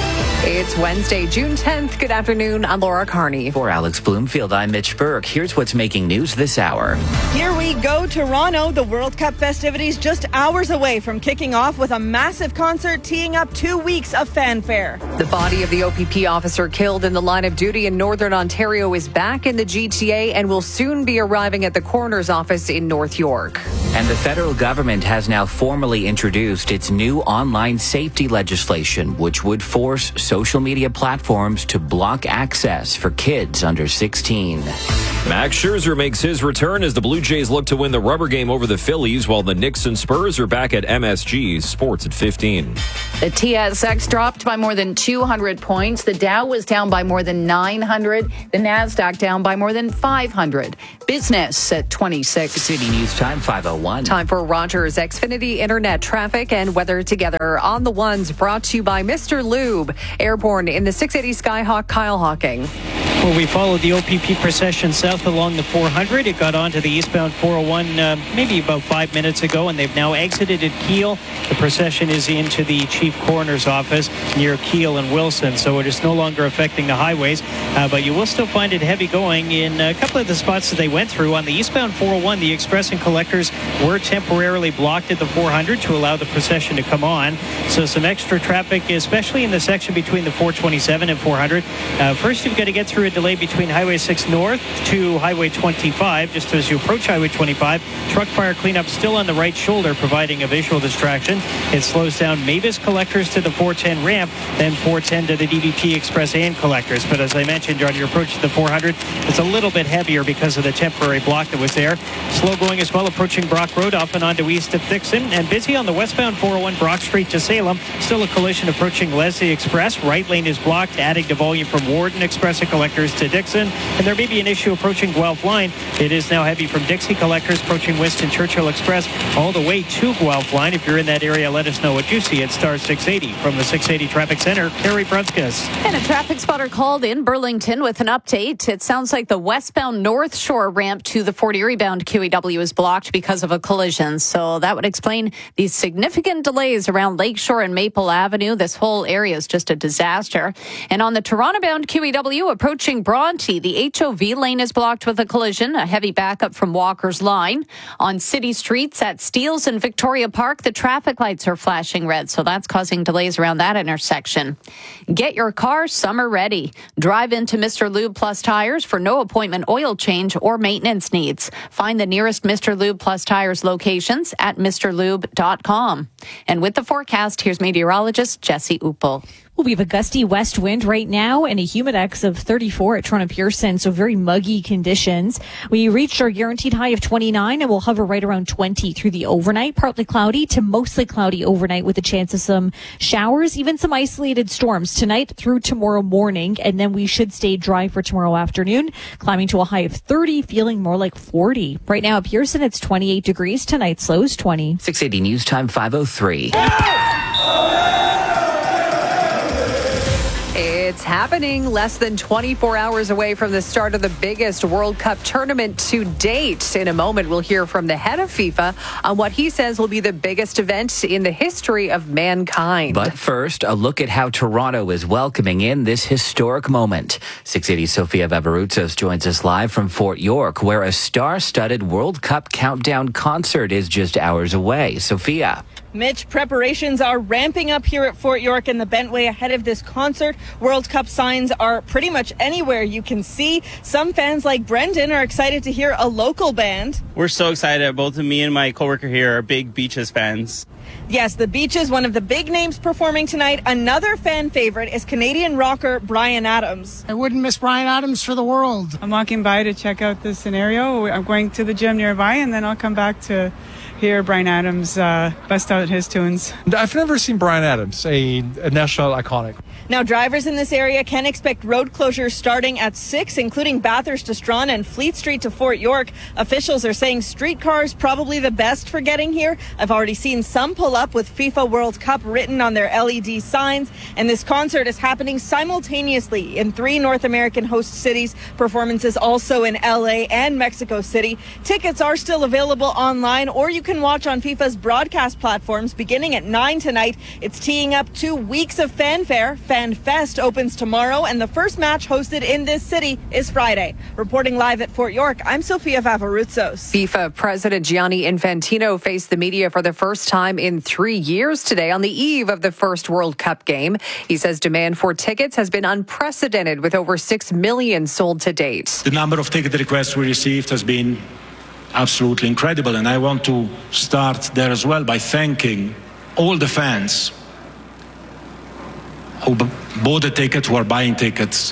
It's Wednesday, June tenth. Good afternoon. I'm Laura Carney. For Alex Bloomfield, I'm Mitch Burke. Here's what's making news this hour. Here we go, Toronto. The World Cup festivities just hours away from kicking off with a massive concert teeing up two weeks of fanfare. The body of the O P P officer killed in the line of duty in Northern Ontario is back in the G T A and will soon be arriving at the coroner's office in North York. And the federal government has now formally introduced its new online safety legislation, which would force social media platforms to block access for kids under sixteen. Max Scherzer makes his return as the Blue Jays look to win the rubber game over the Phillies, while the Knicks and Spurs are back at M S G. Sports at fifteen. The T S X dropped by more than two hundred points. The Dow was down by more than nine hundred. The NASDAQ down by more than five hundred. Business at twenty-six. City News Time five oh one. Time for Rogers Xfinity Internet traffic and weather together on the ones, brought to you by Mister Lube. Airborne in the six eighty Skyhawk, Kyle Hawking. Well, we followed the O P P procession south along the four hundred. It got onto the eastbound four oh one uh, maybe about five minutes ago, and they've now exited at Kiel. The procession is into the chief coroner's office near Kiel and Wilson, so it is no longer affecting the highways, uh, but you will still find it heavy going in a couple of the spots that they went through. On the eastbound four oh one, the express and collectors were temporarily blocked at the four hundred to allow the procession to come on, so some extra traffic, especially in the section between the four twenty-seven and four hundred. Uh, first, you've got to get through a delay between Highway six North to Highway twenty-five. Just as you approach Highway twenty-five, truck fire cleanup still on the right shoulder, providing a visual distraction. It slows down Mavis collectors to the four ten ramp, then four ten to the D V P Express and collectors. But as I mentioned, on your approach to the four hundred, it's a little bit heavier because of the temporary block that was there. Slow going as well approaching Brock Road off and onto east of Dixon, and busy on the westbound four oh one Brock Street to Salem. Still a collision approaching Leslie Express. Right lane is blocked, adding to volume from Warden Express and collectors to Dixon, and there may be an issue approaching Guelph line. It is now heavy from Dixie collectors approaching Winston Churchill Express all the way to Guelph line. If you're in that area, let us know what you see at star six eighty. From the six eighty Traffic Center, Carrie Brunskas. And a traffic spotter called in Burlington with an update. It sounds like the westbound North Shore ramp to the Fort Erie bound Q E W is blocked because of a collision. So that would explain these significant delays around Lakeshore and Maple Avenue. This whole area is just a disaster. And on the Toronto bound Q E W approaching Bronte, the H O V lane is blocked with a collision, a heavy backup from Walker's line. On city streets at Steeles and Victoria Park, the traffic lights are flashing red, so that's causing delays around that intersection. Get your car summer ready. Drive into Mister Lube Plus Tires for no appointment oil change or maintenance needs. Find the nearest Mister Lube Plus Tires locations at Mr Lube dot com. And with the forecast, here's meteorologist Jesse Uppel. Well, we have a gusty west wind right now and a humidex of thirty-four at Toronto Pearson, so very muggy conditions. We reached our guaranteed high of twenty-nine and we'll hover right around twenty through the overnight. Partly cloudy to mostly cloudy overnight with a chance of some showers, even some isolated storms tonight through tomorrow morning. And then we should stay dry for tomorrow afternoon, climbing to a high of thirty, feeling more like forty. Right now at Pearson, it's twenty-eight degrees. Tonight's low is twenty. six eighty News Time five oh three. It's happening less than twenty-four hours away from the start of the biggest World Cup tournament to date. In a moment, we'll hear from the head of FIFA on what he says will be the biggest event in the history of mankind. But first, a look at how Toronto is welcoming in this historic moment. six eighty Sofia Vavarutsos joins us live from Fort York, where a star-studded World Cup countdown concert is just hours away. Sophia. Mitch, preparations are ramping up here at Fort York and the Bentway ahead of this concert. World Cup signs are pretty much anywhere you can see. Some fans like Brendan are excited to hear a local band. We're so excited. Both of me and my coworker here are big Beaches fans. Yes, the Beaches, one of the big names performing tonight. Another fan favorite is Canadian rocker Bryan Adams. I wouldn't miss Bryan Adams for the world. I'm walking by to check out the scenario. I'm going to the gym nearby, and then I'll come back to hear Bryan Adams uh, bust out his tunes. I've never seen Bryan Adams, a, a national iconic. Now, drivers in this area can expect road closures starting at six, including Bathurst to Strawn and Fleet Street to Fort York. Officials are saying streetcars probably the best for getting here. I've already seen some pull up with FIFA World Cup written on their L E D signs. And this concert is happening simultaneously in three North American host cities. Performances also in L A and Mexico City. Tickets are still available online, or you can watch on FIFA's broadcast platforms beginning at nine tonight. It's teeing up two weeks of fanfare. FanFest opens tomorrow, and the first match hosted in this city is Friday. Reporting live at Fort York, I'm Sofia Vavaroutsos. FIFA President Gianni Infantino faced the media for the first time in three years today on the eve of the first World Cup game. He says demand for tickets has been unprecedented, with over six million sold to date. The number of ticket requests we received has been absolutely incredible, and I want to start there as well by thanking all the fans who b- bought a ticket, who are buying tickets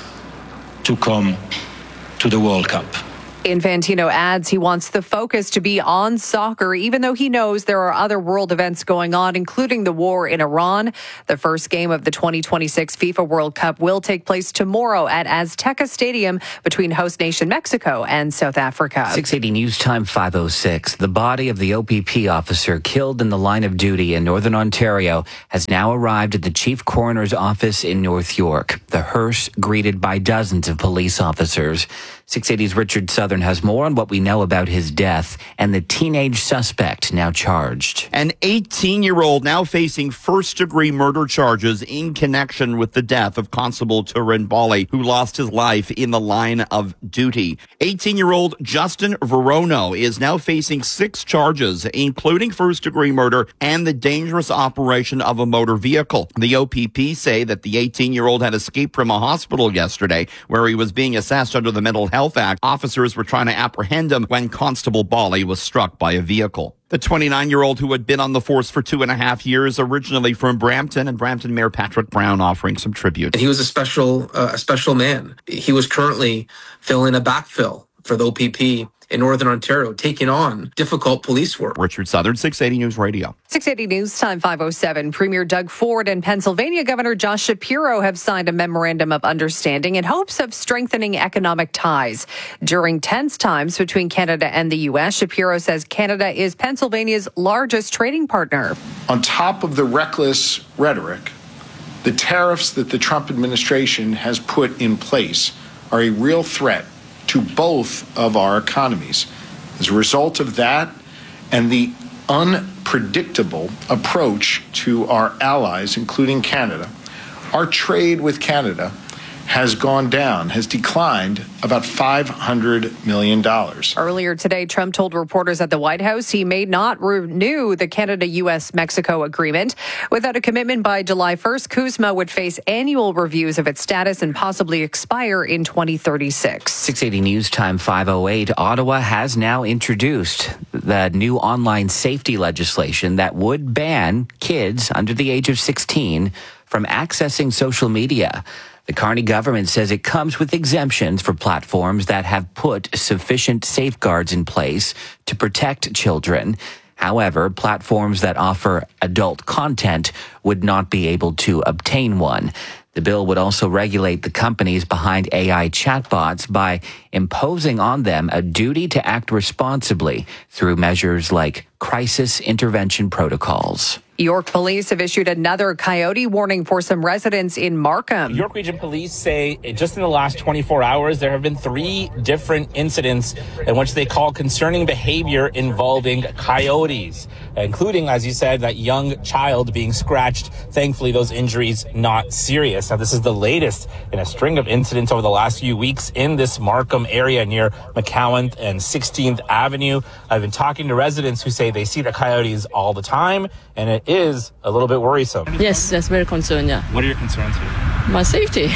to come to the World Cup. Infantino adds he wants the focus to be on soccer, even though he knows there are other world events going on, including the war in Iran. The first game of the twenty twenty-six FIFA World Cup will take place tomorrow at Azteca Stadium between host nation Mexico and South Africa. six eighty News Time five oh six. The body of the O P P officer killed in the line of duty in Northern Ontario has now arrived at the Chief Coroner's office in North York. The hearse greeted by dozens of police officers. six eighty's Richard Southern has more on what we know about his death and the teenage suspect now charged. An eighteen-year-old now facing first-degree murder charges in connection with the death of Constable Turin Bali, who lost his life in the line of duty. eighteen-year-old Justin Verono is now facing six charges, including first-degree murder and the dangerous operation of a motor vehicle. The O P P say that the eighteen-year-old had escaped from a hospital yesterday, where he was being assessed under the Mental Health Act. Officers were trying to apprehend him when Constable Bali was struck by a vehicle. The twenty-nine-year-old who had been on the force for two and a half years, originally from Brampton, and Brampton Mayor Patrick Brown offering some tribute. And he was a special, uh, a special man. He was currently filling a backfill for the O P P in Northern Ontario, taking on difficult police work. Richard Southern, six eighty News Radio. six eighty News Time five oh seven. Premier Doug Ford and Pennsylvania Governor Josh Shapiro have signed a memorandum of understanding in hopes of strengthening economic ties. During tense times between Canada and the U S, Shapiro says Canada is Pennsylvania's largest trading partner. On top of the reckless rhetoric, the tariffs that the Trump administration has put in place are a real threat to both of our economies. As a result of that and the unpredictable approach to our allies, including Canada, our trade with Canada has gone down, has declined about five hundred million dollars. Earlier today, Trump told reporters at the White House he may not renew the Canada-U S Mexico agreement. Without a commitment by July first, CUSMA would face annual reviews of its status and possibly expire in twenty thirty-six. six eighty News Time five oh eight. Ottawa has now introduced the new online safety legislation that would ban kids under the age of sixteen from accessing social media. The Carney government says it comes with exemptions for platforms that have put sufficient safeguards in place to protect children. However, platforms that offer adult content would not be able to obtain one. The bill would also regulate the companies behind A I chatbots by imposing on them a duty to act responsibly through measures like crisis intervention protocols. York police have issued another coyote warning for some residents in Markham. York Region Police say just in the last twenty-four hours, there have been three different incidents in which they call concerning behavior involving coyotes, including, as you said, that young child being scratched. Thankfully, those injuries not serious. Now, this is the latest in a string of incidents over the last few weeks in this Markham area near McCowan and sixteenth Avenue. I've been talking to residents who say they see the coyotes all the time, and it is a little bit worrisome. Yes, that's very concerned, yeah. What are your concerns here? My safety.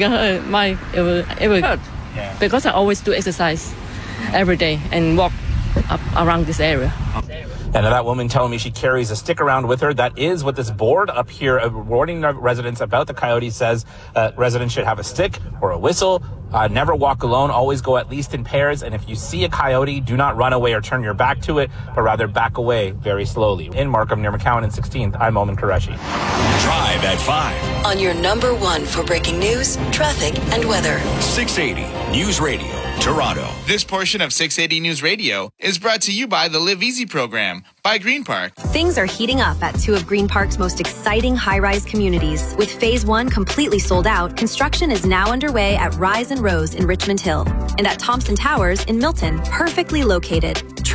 My, it will, it will hurt. Yeah. Because I always do exercise every day and walk up around this area. And that woman telling me she carries a stick around with her. That is what this board up here uh, warning residents about the coyotes says. Uh, residents should have a stick or a whistle. Uh, never walk alone. Always go at least in pairs. And if you see a coyote, do not run away or turn your back to it, but rather back away very slowly. In Markham near McCowan and sixteenth, I'm Oman Qureshi. Drive at five. On your number one for breaking news, traffic, and weather. six eighty News Radio, Toronto. This portion of six eighty News Radio is brought to you by the Live Easy program by Green Park. Things are heating up at two of Green Park's most exciting high-rise communities. With phase one completely sold out, construction is now underway at Rise and Rose in Richmond Hill and at Thompson Towers in Milton, perfectly located.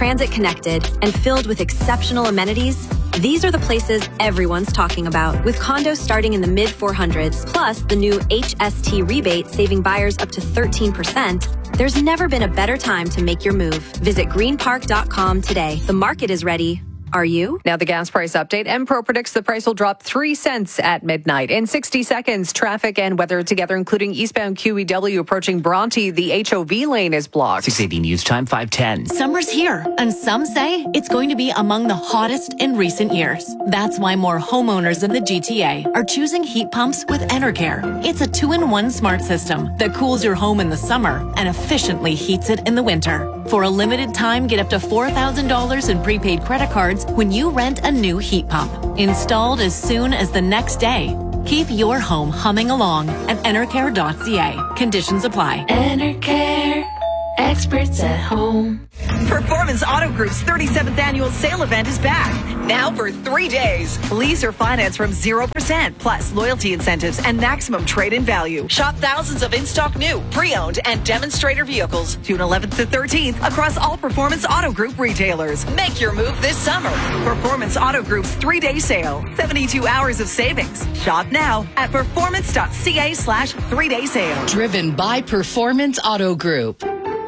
transit connected, and filled with exceptional amenities, these are the places everyone's talking about. With condos starting in the mid four hundreds, plus the new H S T rebate saving buyers up to thirteen percent, there's never been a better time to make your move. Visit green park dot com today. The market is ready. Are you? Now the gas price update. Empro predicts the price will drop three cents at midnight. In sixty seconds, traffic and weather together, including eastbound Q E W approaching Bronte. The H O V lane is blocked. six eighty News Time, five ten. Summer's here, and some say it's going to be among the hottest in recent years. That's why more homeowners in the G T A are choosing heat pumps with Enercare. It's a two-in-one smart system that cools your home in the summer and efficiently heats it in the winter. For a limited time, get up to four thousand dollars in prepaid credit cards when you rent a new heat pump. Installed as soon as the next day. Keep your home humming along at enercare dot c a. Conditions apply. Enercare. Experts at home. Performance Auto Group's thirty-seventh annual sale event is back. Now for three days. Lease or finance from zero percent, plus loyalty incentives and maximum trade-in value. Shop thousands of in-stock new, pre-owned, and demonstrator vehicles June eleventh to thirteenth across all Performance Auto Group retailers. Make your move this summer. Performance Auto Group's three-day sale. seventy-two hours of savings. Shop now at performance dot c a slash three-day sale. Driven by Performance Auto Group.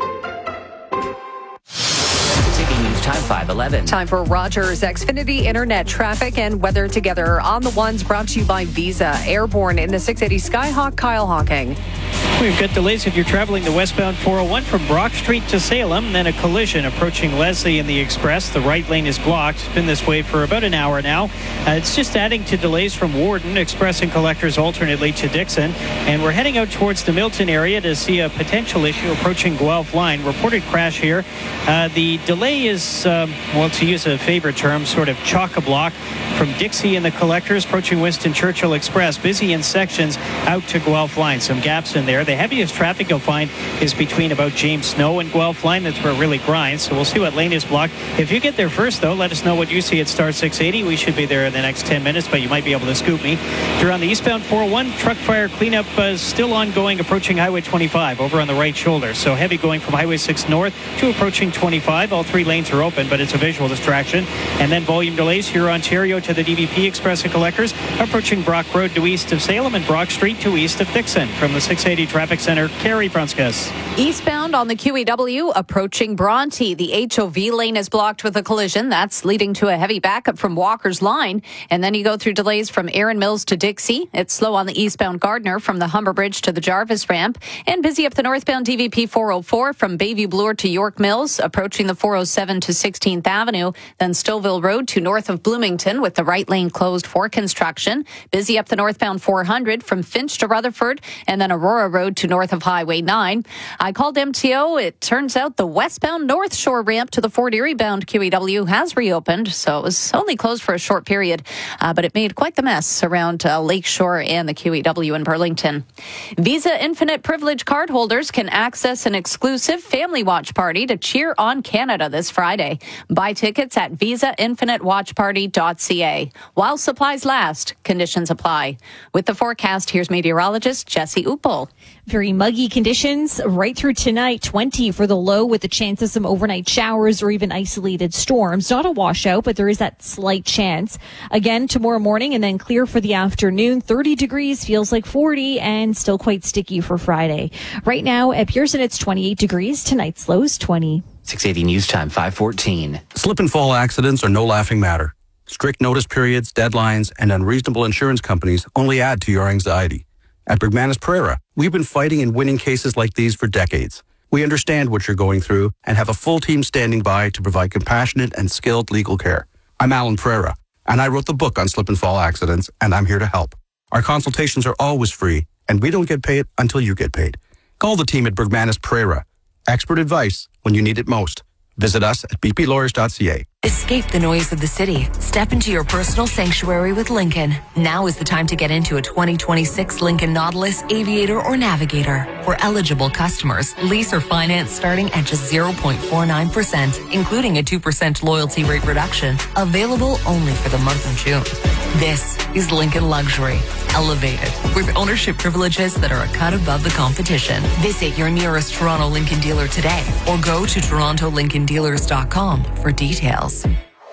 Time five eleven. Time for Rogers Xfinity Internet traffic and weather together on the ones brought to you by Visa. Airborne in the six eighty Skyhawk, Kyle Hawking. We've got delays if you're traveling the westbound four oh one from Brock Street to Salem, then a collision approaching Leslie in the Express. The right lane is blocked. It's been this way for about an hour now. Uh, it's just adding to delays from Warden, Express and Collectors alternately to Dixon. And we're heading out towards the Milton area to see a potential issue approaching Guelph line. Reported crash here. Uh, the delay is, um, well, to use a favorite term, sort of chock-a-block from Dixie and the Collectors approaching Winston Churchill Express. Busy in sections out to Guelph line. Some gaps in there. The heaviest traffic you'll find is between about James Snow and Guelph line. That's where it really grinds. So we'll see what lane is blocked. If you get there first, though, let us know what you see at Star six eighty. We should be there in the next ten minutes, but you might be able to scoop me. If you're on the eastbound four oh one, truck fire cleanup uh, still ongoing approaching Highway twenty-five over on the right shoulder. So heavy going from Highway six north to approaching twenty-five. All three lanes are open, but it's a visual distraction. And then volume delays here, Ontario to the D V P Express and Collectors approaching Brock Road to east of Salem and Brock Street to east of Dixon. From the six eighty Traffic Center, Carrie Brunskas. Eastbound on the Q E W approaching Bronte. The H O V lane is blocked with a collision. That's leading to a heavy backup from Walker's line. And then you go through delays from Erin Mills to Dixie. It's slow on the eastbound Gardner from the Humber Bridge to the Jarvis ramp. And busy up the northbound D V P four oh four from Bayview Bloor to York Mills, approaching the four oh seven to sixteenth Avenue. Then Stouffville Road to north of Bloomington with the right lane closed for construction. Busy up the northbound four hundred from Finch to Rutherford. And then Aurora Road to north of Highway nine. I called M T O. It turns out the westbound North Shore ramp to the Fort Erie bound Q E W has reopened, so it was only closed for a short period, uh, but it made quite the mess around uh, Lakeshore and the Q E W in Burlington. Visa Infinite Privilege card holders can access an exclusive family watch party to cheer on Canada this Friday. Buy tickets at visa infinite watch party dot c a. While supplies last, conditions apply. With the forecast, here's meteorologist Jesse Uppel. Very muggy conditions right through tonight. twenty for the low with the chance of some overnight showers or even isolated storms. Not a washout, but there is that slight chance. Again, tomorrow morning and then clear for the afternoon. thirty degrees feels like forty and still quite sticky for Friday. Right now at Pearson, it's twenty-eight degrees. Tonight's low is twenty. six eighty News Time, five fourteen. Slip and fall accidents are no laughing matter. Strict notice periods, deadlines, and unreasonable insurance companies only add to your anxiety. At Bergmanis Pereira, we've been fighting and winning cases like these for decades. We understand what you're going through and have a full team standing by to provide compassionate and skilled legal care. I'm Alan Pereira, and I wrote the book on slip and fall accidents, and I'm here to help. Our consultations are always free, and we don't get paid until you get paid. Call the team at Bergmanis Pereira. Expert advice when you need it most. Visit us at b p lawyers dot c a. Escape the noise of the city. Step into your personal sanctuary with Lincoln. Now is the time to get into a twenty twenty-six Lincoln Nautilus, Aviator, or Navigator. For eligible customers, lease or finance starting at just zero point four nine percent, including a two percent loyalty rate reduction. Available only for the month of June. This is Lincoln Luxury. Elevated, with ownership privileges that are a cut above the competition. Visit your nearest Toronto Lincoln dealer today or go to toronto lincoln dealers dot com for details.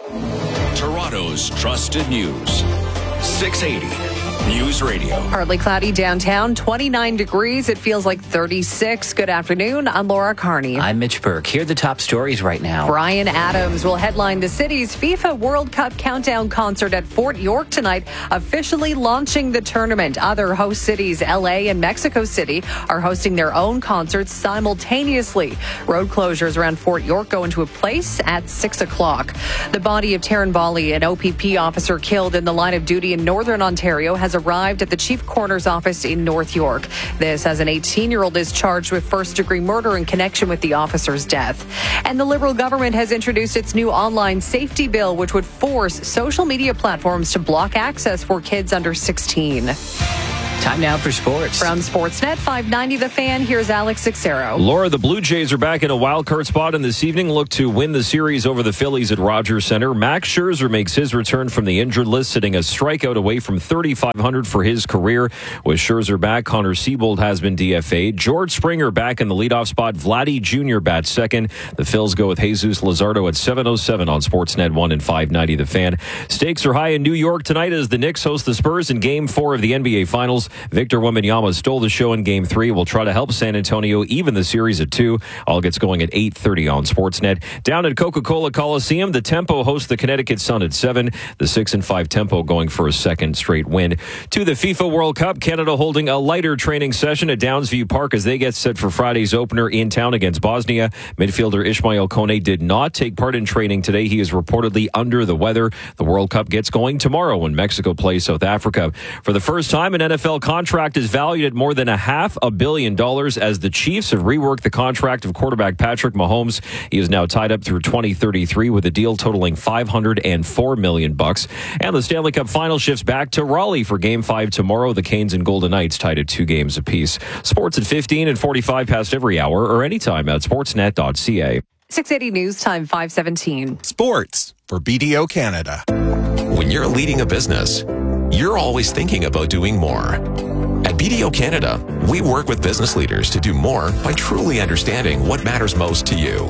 Toronto's trusted news. six eighty News Radio. Partly cloudy downtown, twenty-nine degrees. It feels like thirty-six. Good afternoon. I'm Laura Carney. I'm Mitch Burke. Here are the top stories right now. Bryan Adams will headline the city's FIFA World Cup countdown concert at Fort York tonight, officially launching the tournament. Other host cities, L A and Mexico City, are hosting their own concerts simultaneously. Road closures around Fort York go into place at six o'clock. The body of Taryn Bali, an O P P officer killed in the line of duty in Northern Ontario, has arrived at the Chief Coroner's office in North York. This as an eighteen-year-old is charged with first-degree murder in connection with the officer's death. And the Liberal government has introduced its new online safety bill, which would force social media platforms to block access for kids under sixteen. Time now for sports. From Sportsnet five ninety The Fan, here's Alex Sixero. Laura, the Blue Jays are back in a wild card spot, and this evening look to win the series over the Phillies at Rogers Center. Max Scherzer makes his return from the injured list, sitting a strikeout away from thirty-five hundred for his career. With Scherzer back, Connor Siebold has been D F A'd. George Springer back in the leadoff spot. Vladdy Junior bats second. The Phils go with Jesus Luzardo at seven oh seven on Sportsnet one and five ninety The Fan. Stakes are high in New York tonight as the Knicks host the Spurs in Game four of the N B A Finals. Victor Wembanyama stole the show in Game three. Will try to help San Antonio even the series at two. All gets going at eight thirty on Sportsnet. Down at Coca-Cola Coliseum, the Tempo hosts the Connecticut Sun at seven. The six and five Tempo going for a second straight win. To the FIFA World Cup, Canada holding a lighter training session at Downsview Park as they get set for Friday's opener in town against Bosnia. Midfielder Ishmael Kone did not take part in training today. He is reportedly under the weather. The World Cup gets going tomorrow when Mexico plays South Africa. For the first time, an N F L contract is valued at more than a half a billion dollars as the Chiefs have reworked the contract of quarterback Patrick Mahomes. He is now tied up through twenty thirty-three with a deal totaling five hundred four million bucks. And the Stanley Cup final shifts back to Raleigh for Game five tomorrow. The Canes and Golden Knights tied at two games apiece. Sports at fifteen and forty-five past every hour or anytime at sportsnet dot c a. six eighty News Time five seventeen. Sports for B D O Canada. When you're leading a business, you're always thinking about doing more. At B D O Canada, we work with business leaders to do more by truly understanding what matters most to you.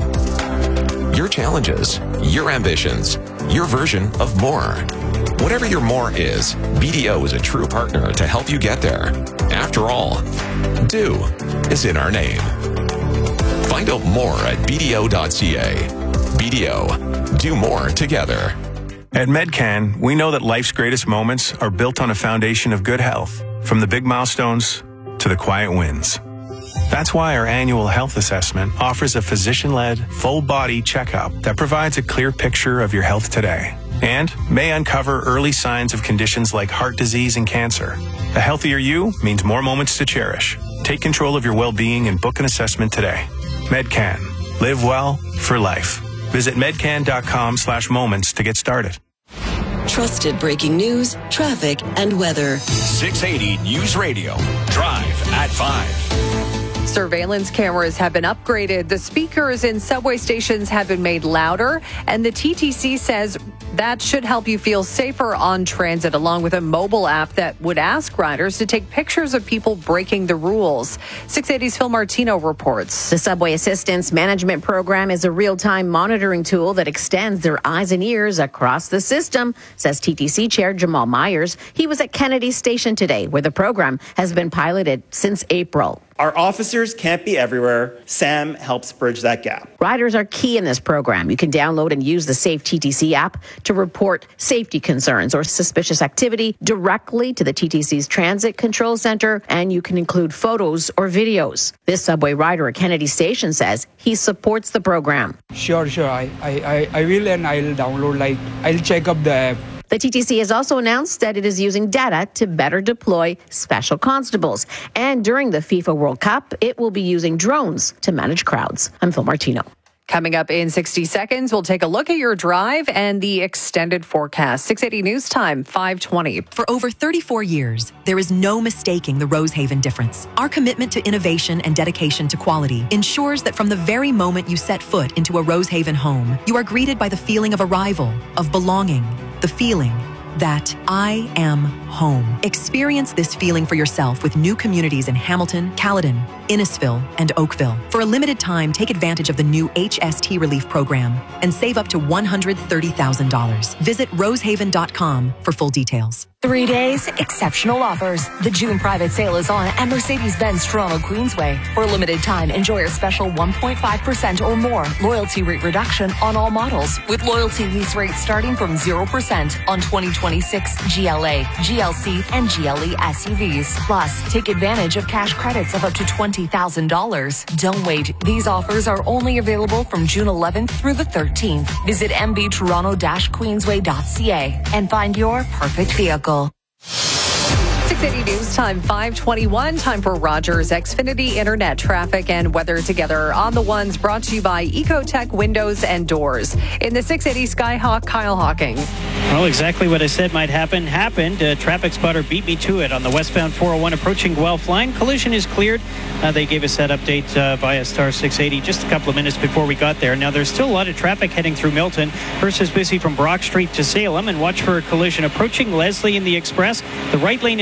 Your challenges, your ambitions, your version of more. Whatever your more is, B D O is a true partner to help you get there. After all, do is in our name. Find out more at b d o dot c a. B D O, do more together. At Medcan, we know that life's greatest moments are built on a foundation of good health, from the big milestones to the quiet wins. That's why our annual health assessment offers a physician-led, full-body checkup that provides a clear picture of your health today and may uncover early signs of conditions like heart disease and cancer. A healthier you means more moments to cherish. Take control of your well-being and book an assessment today. Medcan. Live well for life. Visit medcan.com slash moments to get started. Trusted breaking news, traffic, and weather. six eighty News Radio. Drive at five. Surveillance cameras have been upgraded. The speakers in subway stations have been made louder, and the T T C says that should help you feel safer on transit, along with a mobile app that would ask riders to take pictures of people breaking the rules. six eighty's Phil Martino reports. The Subway Assistance Management Program is a real-time monitoring tool that extends their eyes and ears across the system, says T T C Chair Jamal Myers. He was at Kennedy Station today, where the program has been piloted since April. Our officers can't be everywhere. SAM helps bridge that gap. Riders are key in this program. You can download and use the Safe T T C app to report safety concerns or suspicious activity directly to the T T C's Transit Control Center, and you can include photos or videos. This subway rider at Kennedy Station says he supports the program. Sure, sure. I, I, I will and I'll download, like, I'll check up the app. The T T C has also announced that it is using data to better deploy special constables. And during the FIFA World Cup, it will be using drones to manage crowds. I'm Phil Martino. Coming up in sixty seconds, we'll take a look at your drive and the extended forecast. six eighty News Time, five twenty. For over thirty-four years, there is no mistaking the Rosehaven difference. Our commitment to innovation and dedication to quality ensures that from the very moment you set foot into a Rosehaven home, you are greeted by the feeling of arrival, of belonging, the feeling that I am home. Experience this feeling for yourself with new communities in Hamilton, Caledon, Innisfil, and Oakville. For a limited time, take advantage of the new H S T Relief Program and save up to one hundred thirty thousand dollars. Visit rosehaven dot com for full details. Three days, exceptional offers. The June private sale is on at Mercedes-Benz Toronto Queensway. For a limited time, enjoy a special one point five percent or more loyalty rate reduction on all models, with loyalty lease rates starting from zero percent on twenty twenty-six G L A, G L C, and G L E S U Vs. Plus, take advantage of cash credits of up to twenty thousand dollars. Don't wait. These offers are only available from June eleventh through the thirteenth. Visit m b toronto dash queensway dot c a and find your perfect vehicle. six eighty News Time, five twenty-one. Time for Rogers Xfinity Internet traffic and weather together on the ones brought to you by Ecotech Windows and Doors. In the six eighty Skyhawk, Kyle Hawking. Well, exactly what I said might happen happened. Uh, traffic spotter beat me to it on the westbound four oh one approaching Guelph line. Collision is cleared. Uh, they gave us that update uh, via Star six eighty just a couple of minutes before we got there. Now, there's still a lot of traffic heading through Milton. First is busy from Brock Street to Salem, and watch for a collision approaching Leslie in the Express. The right lane